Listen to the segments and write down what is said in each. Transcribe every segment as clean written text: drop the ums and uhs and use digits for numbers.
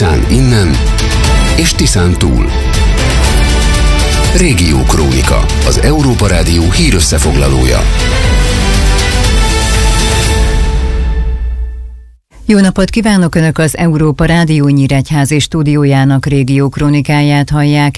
Tiszán innen és Tiszán túl. Régiókrónika, az Európa Rádió hírösszefoglalója. Jó napot kívánok! Önök az Európa Rádió nyíregyházi stúdiójának régiókrónikáját hallják.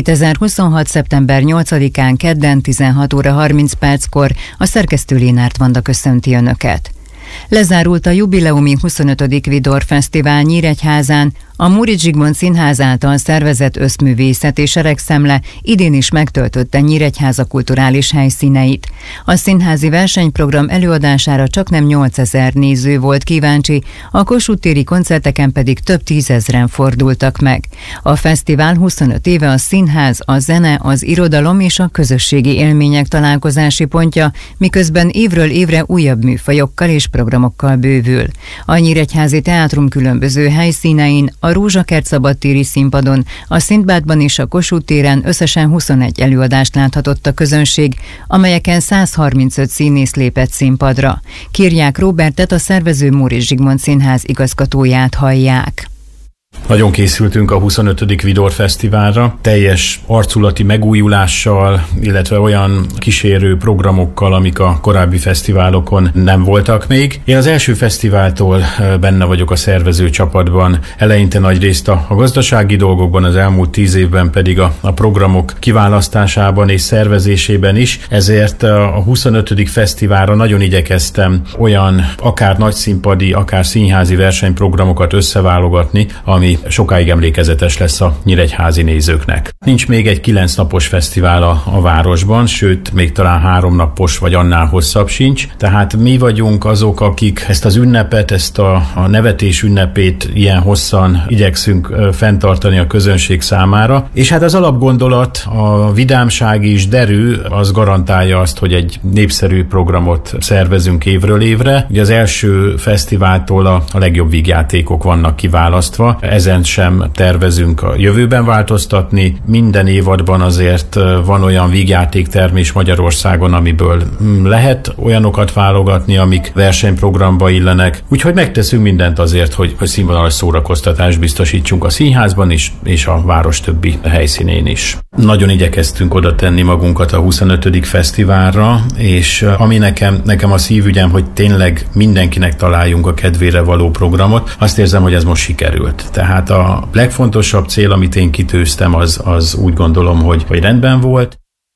2026. szeptember 8-án kedden 16 óra 30 perckor a szerkesztő Lénárt Vanda köszönti Önöket. Lezárult a jubileumi 25. Vidor Fesztivál Nyíregyházán. A Móricz Zsigmond Színház által szervezett összművészet és seregszemle idén is megtöltötte Nyíregyháza kulturális helyszíneit. A színházi versenyprogram előadására csaknem 8000 néző volt kíváncsi, a Kossuth téri koncerteken pedig több tízezren fordultak meg. A fesztivál 25 éve a színház, a zene, az irodalom és a közösségi élmények találkozási pontja, miközben évről évre újabb műfajokkal és programokkal bővül. A Nyíregyházi Teátrum különböző helyszínein, a Rózsakert szabadtéri színpadon, a Szintbádban és a Kossuth téren összesen 21 előadást láthatott a közönség, amelyeken 135 színész lépett színpadra. Kírják Róbertet, a szervező Móricz Zsigmond Színház igazgatóját hallják. Nagyon készültünk a 25. Vidor Fesztiválra, teljes arculati megújulással, illetve olyan kísérő programokkal, amik a korábbi fesztiválokon nem voltak még. Én az első fesztiváltól benne vagyok a szervező csapatban, eleinte nagyrészt a gazdasági dolgokban, az elmúlt 10 évben pedig a programok kiválasztásában és szervezésében is, ezért a 25. fesztiválra nagyon igyekeztem olyan akár nagyszínpadi, akár színházi versenyprogramokat összeválogatni, ami sokáig emlékezetes lesz a nyíregyházi nézőknek. Nincs még egy 9 napos fesztivál a városban, sőt, még talán 3 napos vagy annál hosszabb sincs. Tehát mi vagyunk azok, akik ezt az ünnepet, ezt a nevetés ünnepét ilyen hosszan igyekszünk fenntartani a közönség számára. És hát az alapgondolat, a vidámság és derű, az garantálja azt, hogy egy népszerű programot szervezünk évről évre. Ugye az első fesztiváltól a legjobb vígjátékok vannak kiválasztva. Ezen sem tervezünk a jövőben változtatni. Minden évadban azért van olyan vígjátéktermés Magyarországon, amiből lehet olyanokat válogatni, amik versenyprogramba illenek. Úgyhogy megteszünk mindent azért, hogy színvonalas szórakoztatást biztosítsunk a színházban is, és a város többi helyszínén is. Nagyon igyekeztünk oda tenni magunkat a 25. fesztiválra, és ami nekem a szívügyem, hogy tényleg mindenkinek találjunk a kedvére való programot, azt érzem, hogy ez most sikerült. Tehát a legfontosabb cél, amit én kitűztem, az úgy gondolom, hogy rendben volt.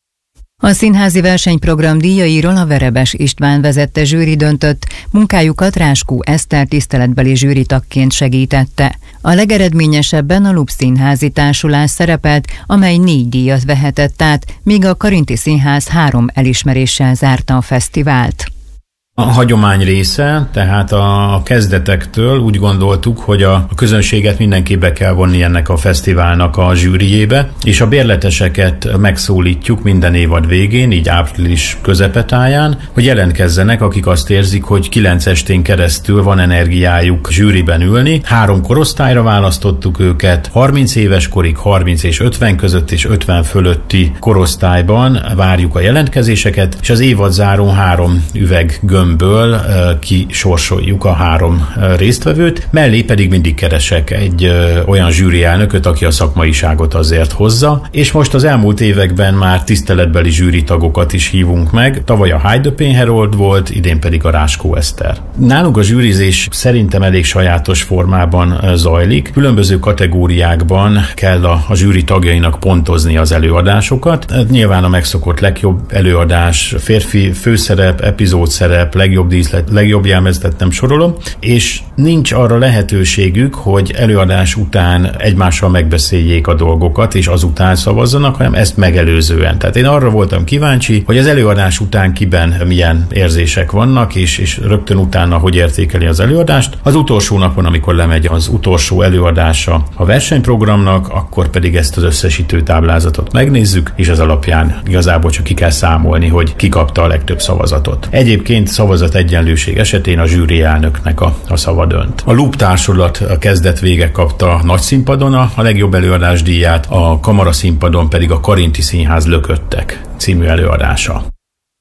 A színházi versenyprogram díjairól a Verebes István vezette zsűri döntött, munkájukat Ráskó Eszter tiszteletbeli zsűritagként segítette. A legeredményesebben a Lux Színházi Társulás szerepelt, amely 4 díjat vehetett át, míg a Karinti Színház 3 elismeréssel zárta a fesztivált. A hagyomány része, tehát a kezdetektől úgy gondoltuk, hogy a közönséget mindenképp be kell vonni ennek a fesztiválnak a zsűriébe, és a bérleteseket megszólítjuk minden évad végén, így április közepetáján, hogy jelentkezzenek, akik azt érzik, hogy 9 estén keresztül van energiájuk zsűriben ülni. 3 korosztályra választottuk őket, 30 éves korig, 30 és 50 között és 50 fölötti korosztályban várjuk a jelentkezéseket, és az évadzárón 3 üveg gömbből kisorsoljuk a 3 résztvevőt, mellé pedig mindig keresek egy olyan zsűri elnököt, aki a szakmaiságot azért hozza, és most az elmúlt években már tiszteletbeli zsűritagokat is hívunk meg. Tavaly a Hajdöpén Herold volt, idén pedig a Ráskó Eszter. Nálunk a zsűrizés szerintem elég sajátos formában zajlik. Különböző kategóriákban kell a zsűri tagjainak pontozni az előadásokat. Nyilván a megszokott legjobb előadás, férfi főszerep, epizódszerep, legjobb díszlet, legjobb jelmeztet nem sorolom, és nincs arra lehetőségük, hogy előadás után egymással megbeszéljék a dolgokat, és azután szavazzanak, hanem ezt megelőzően. Tehát én arra voltam kíváncsi, hogy az előadás után kiben milyen érzések vannak, és rögtön utána hogy értékeli az előadást. Az utolsó napon, amikor lemegy az utolsó előadása a versenyprogramnak, akkor pedig ezt az összesítő táblázatot megnézzük, és az alapján igazából csak ki kell számolni, hogy ki kapta a legtöbb szavazatot. Egyébként szavazat egyenlőség esetén a zsűri elnöknek a szava dönt. A Loop társulat a kezdet vége kapta nagy színpadon a legjobb előadás díját, a Kamara színpadon pedig a Karinti Színház Lököttek című előadása.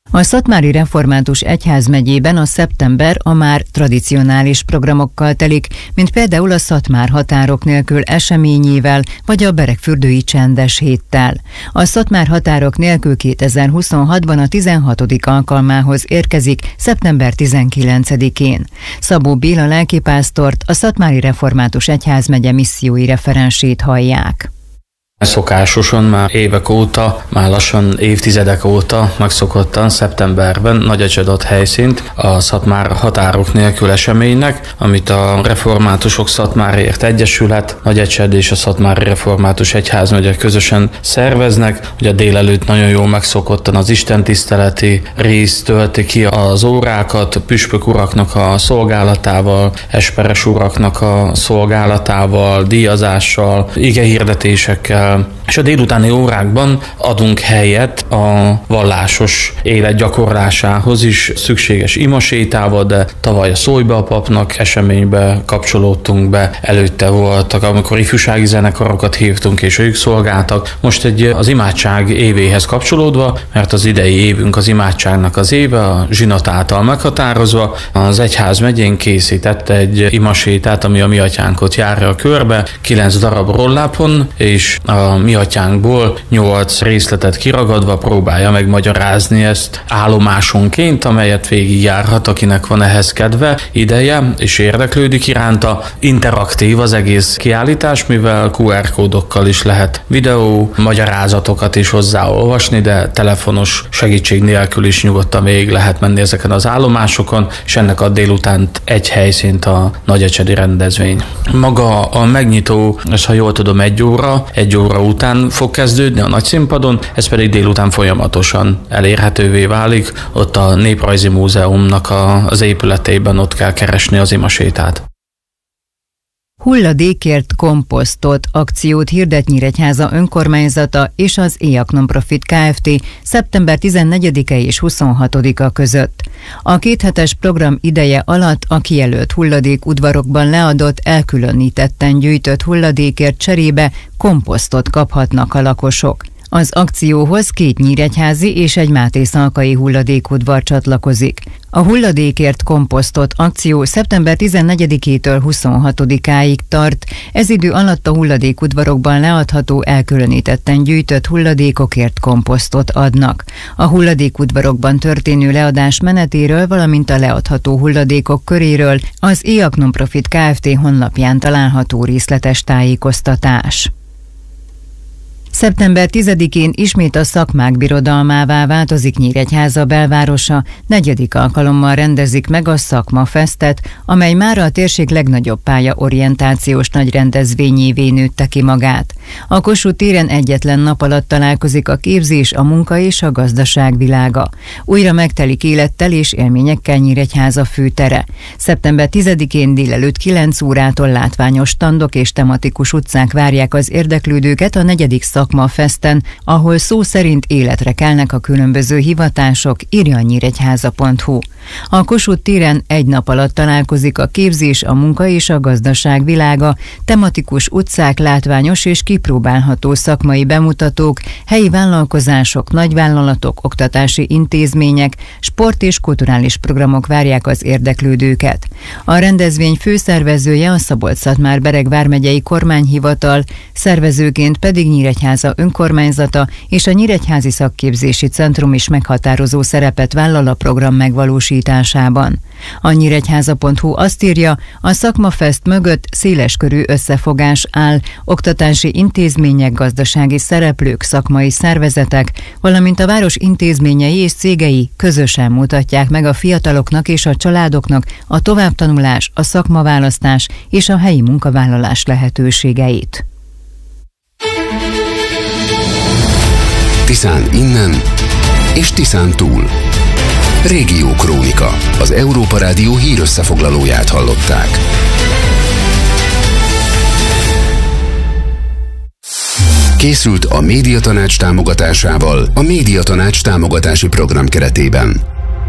A Szatmári Református Egyházmegyében a szeptember a már tradicionális programokkal telik, mint például a Szatmár határok nélkül eseményével, vagy a Beregfürdői Csendes Héttel. A Szatmár határok nélkül 2026-ban a 16. alkalmához érkezik szeptember 19-én. Szabó Béla lelkipásztort, a Szatmári Református Egyházmegye missziói referensét hallják. Szokásosan már évek óta, már lassan évtizedek óta megszokottan szeptemberben nagyecsedott helyszínt a Szatmár határok nélkül eseménynek, amit a Reformátusok Szatmárért Egyesület, Nagyecsed és a Szatmári Református Egyházmegye közösen szerveznek. Ugye délelőtt nagyon jól megszokottan az istentiszteleti rész tölti ki az órákat, püspök uraknak a szolgálatával, esperes uraknak a szolgálatával, díjazással, igehirdetésekkel, és a délutáni órákban adunk helyet a vallásos élet gyakorlásához is szükséges imasétával, de tavaly a Szólj be a papnak eseménybe kapcsolódtunk be, előtte voltak, amikor ifjúsági zenekarokat hívtunk és ők szolgáltak. Most az imádság évéhez kapcsolódva, mert az idei évünk az imádságnak az éve, a zsinat által meghatározva, az Egyházmegyén készített egy imasétát, ami a Mi Atyánkot járja a körbe, 9 darab rollápon, és a Mi Atyánkból 8 részletet kiragadva próbálja megmagyarázni ezt állomásonként, amelyet végigjárhat, akinek van ehhez kedve, ideje, és érdeklődik iránta. Interaktív az egész kiállítás, mivel QR kódokkal is lehet videó, magyarázatokat is hozzáolvasni, de telefonos segítség nélkül is nyugodtan végig lehet menni ezeken az állomásokon, és ennek a délután egy helyszínt a nagyecsedi rendezvény. Maga a megnyitó, és ha jól tudom, 1 óra után fog kezdődni a nagyszínpadon, ez pedig délután folyamatosan elérhetővé válik. Ott a Néprajzi Múzeumnak az épületében ott kell keresni az imasétát. Hulladékért komposztot akciót hirdet Nyíregyháza önkormányzata és az EAK Nonprofit Kft. Szeptember 14-e és 26-a között. A 2 hetes program ideje alatt a kijelölt hulladékudvarokban leadott, elkülönítetten gyűjtött hulladékért cserébe komposztot kaphatnak a lakosok. Az akcióhoz 2 nyíregyházi és egy mátészalkai hulladékudvar csatlakozik. A hulladékért komposztot akció szeptember 14-től 26-áig tart, ez idő alatt a hulladékudvarokban leadható, elkülönítetten gyűjtött hulladékokért komposztot adnak. A hulladékudvarokban történő leadás menetéről, valamint a leadható hulladékok köréről az EAK Nonprofit Kft. Honlapján található részletes tájékoztatás. Szeptember 10-én ismét a szakmák birodalmává változik Nyíregyháza belvárosa, 4. alkalommal rendezik meg a Szakmafestet, amely mára a térség legnagyobb pályaorientációs nagy rendezvényévé nőtte ki magát. A Kossuth téren egyetlen nap alatt találkozik a képzés, a munka és a gazdaság világa. Újra megtelik élettel és élményekkel Nyíregyháza főtere. Szeptember 10-én délelőtt 9 órától látványos standok és tematikus utcák várják az érdeklődőket a 4. Szakmafesten, ahol szó szerint életre kelnek a különböző hivatások, írja a nyíregyháza.hu. A Kossuth téren egy nap alatt találkozik a képzés, a munka és a gazdaság világa, tematikus utcák, látványos és kipróbálható szakmai bemutatók, helyi vállalkozások, nagyvállalatok, oktatási intézmények, sport és kulturális programok várják az érdeklődőket. A rendezvény főszervezője a Szabolcs-Szatmár-Bereg vármegyei kormányhivatal, szervezőként pedig Nyíregyháza önkormányzata és a Nyíregyházi Szakképzési Centrum is meghatározó szerepet vállal a program megvalósításában. A nyíregyháza.hu azt írja, a Szakmafest mögött széleskörű összefogás áll, oktatási intézmények, gazdasági szereplők, szakmai szervezetek, valamint a város intézményei és cégei közösen mutatják meg a fiataloknak és a családoknak a továbbtanulás, a szakmaválasztás és a helyi munkavállalás lehetőségeit. Tiszán innen és Tiszán túl. Régiókrónika, az Európa Rádió hírösszefoglalóját hallották. Készült a Médiatanács támogatásával a Médiatanács támogatási program keretében.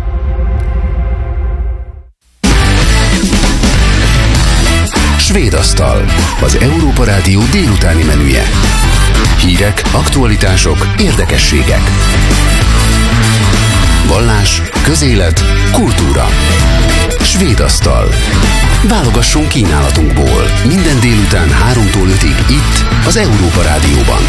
Svédasztal, az Európa Rádió délutáni menüje. Hírek, aktualitások, érdekességek. vallás, közélet, kultúra. Svéd asztal. Válogassunk kínálatunkból. Minden délután 3-tól 5-ig itt, az Európa Rádióban.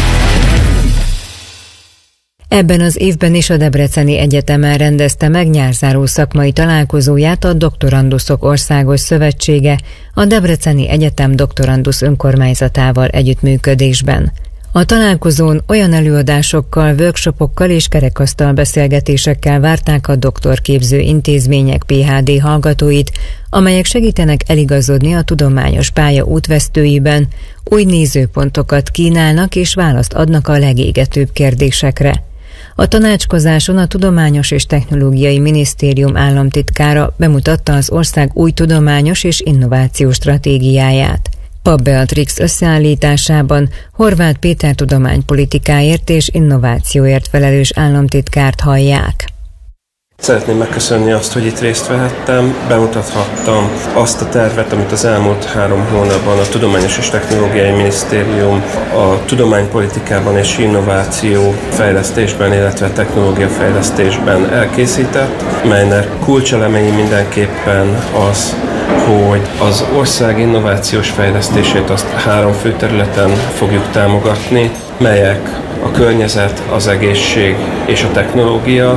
Ebben az évben is a Debreceni Egyetemen rendezte meg nyárzáró szakmai találkozóját a Doktoranduszok Országos Szövetsége a Debreceni Egyetem doktorandusz önkormányzatával együttműködésben. A találkozón olyan előadásokkal, workshopokkal és kerekasztal beszélgetésekkel várták a doktorképző intézmények PhD hallgatóit, amelyek segítenek eligazodni a tudományos pálya útvesztőiben, új nézőpontokat kínálnak és választ adnak a legégetőbb kérdésekre. A tanácskozáson a Tudományos és Technológiai Minisztérium államtitkára bemutatta az ország új tudományos és innovációs stratégiáját. Papp Beatrix összeállításában Horváth Péter tudománypolitikáért és innovációért felelős államtitkárt hallják. Szeretném megköszönni azt, hogy itt részt vehettem, bemutathattam azt a tervet, amit az elmúlt 3 hónapban a Tudományos és Technológiai Minisztérium a tudománypolitikában és innováció fejlesztésben, illetve technológiafejlesztésben elkészített, melynek kulcselemei mindenképpen az, hogy az ország innovációs fejlesztését azt 3 fő területen fogjuk támogatni, melyek a környezet, az egészség és a technológia,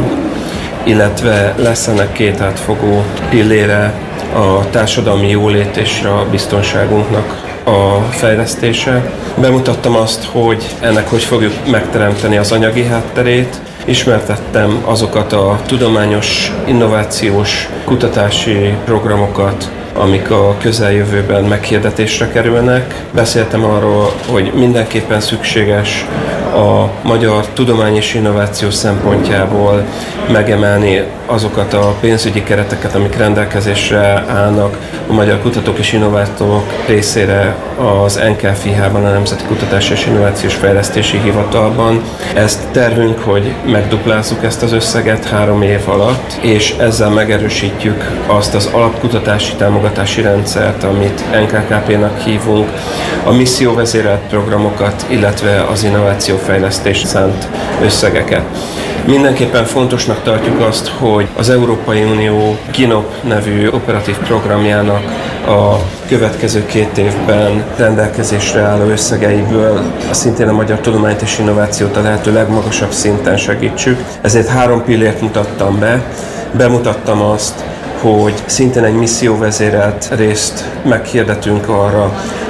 illetve lesz ennek 2 átfogó pillére, a társadalmi jólét és a biztonságunknak a fejlesztése. Bemutattam azt, hogy ennek hogy fogjuk megteremteni az anyagi hátterét, ismertettem azokat a tudományos, innovációs, kutatási programokat, amik a közeljövőben meghirdetésre kerülnek. Beszéltem arról, hogy mindenképpen szükséges a magyar tudomány és innováció szempontjából megemelni azokat a pénzügyi kereteket, amik rendelkezésre állnak a magyar kutatók és innovátorok részére az NKFIH-ban, a Nemzeti Kutatás és Innovációs Fejlesztési Hivatalban. Ez tervünk, hogy megduplázzuk ezt az összeget 3 év alatt, és ezzel megerősítjük azt az alapkutatási támogatási rendszert, amit NKKP-nak hívunk, a misszióvezérelt programokat, illetve az innovációfejlesztést szánt összegeket. Mindenképpen fontosnak tartjuk azt, hogy az Európai Unió GINOP nevű operatív programjának a következő 2 évben rendelkezésre álló összegeiből szintén a magyar tudományt és innovációt a lehető legmagasabb szinten segítsük. Ezért 3 pillért mutattam be. Bemutattam azt, hogy szintén egy misszióvezérelt részt meghirdetünk arra,